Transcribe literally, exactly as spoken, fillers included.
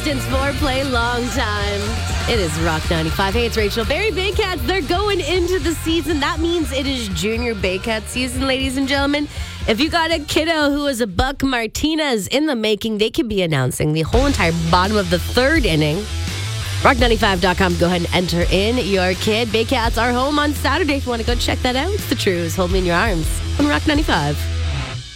distance foreplay, long time. It is Rock ninety-five. Hey, it's Rachel. Barry Baycats, they're going into the season. That means it is Junior Baycat season, ladies and gentlemen. If you got a kiddo who is a Buck Martinez in the making, they could be announcing the whole entire bottom of the third inning. rock ninety-five dot com. Go ahead and enter in your kid. Baycats are home on Saturday. If you want to go check that out, it's the Trues. Hold me in your arms on Rock ninety-five.